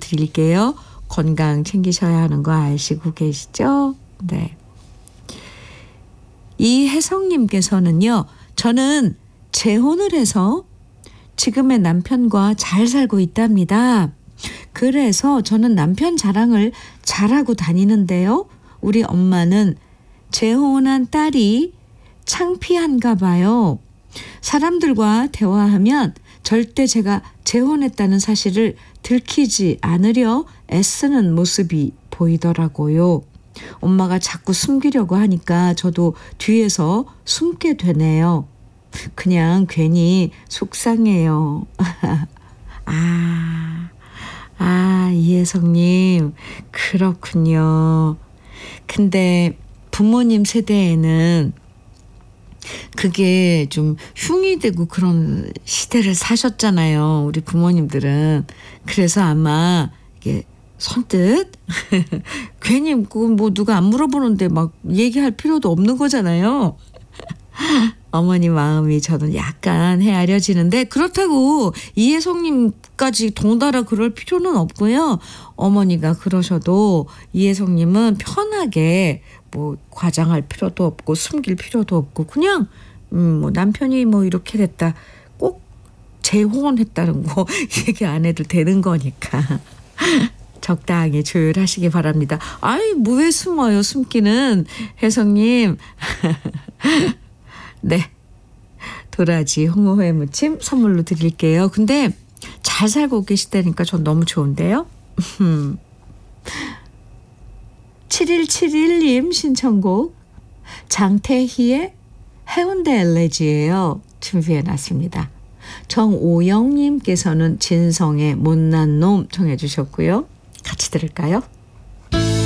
드릴게요. 건강 챙기셔야 하는 거 아시고 계시죠? 네. 이혜성님께서는요. 저는 재혼을 해서 지금의 남편과 잘 살고 있답니다. 그래서 저는 남편 자랑을 잘하고 다니는데요. 우리 엄마는 재혼한 딸이 창피한가 봐요. 사람들과 대화하면 절대 제가 재혼했다는 사실을 들키지 않으려 애쓰는 모습이 보이더라고요. 엄마가 자꾸 숨기려고 하니까 저도 뒤에서 숨게 되네요. 그냥 괜히 속상해요. 이혜성님, 그렇군요. 근데 부모님 세대에는 그게 좀 흉이 되고 그런 시대를 사셨잖아요. 우리 부모님들은. 그래서 아마 이게 선뜻 괜히 뭐 누가 안 물어보는데 막 얘기할 필요도 없는 거잖아요. 어머니 마음이 저는 약간 헤아려지는데 그렇다고 이혜성님까지 덩달아 그럴 필요는 없고요. 어머니가 그러셔도 이혜성님은 편하게 뭐 과장할 필요도 없고 숨길 필요도 없고 그냥 뭐 남편이 뭐 이렇게 됐다 꼭 재혼했다는 거 얘기 안 해도 되는 거니까 적당히 조율하시기 바랍니다. 아이 뭐 왜 숨어요 숨기는 혜성님. 네. 도라지 홍어회 무침 선물로 드릴게요. 근데 잘 살고 계시다니까 전 너무 좋은데요. 7171님 신청곡 장태희의 해운대 엘레지예요. 준비해놨습니다. 정오영님께서는 진성의 못난 놈 청해 주셨고요. 같이 들을까요?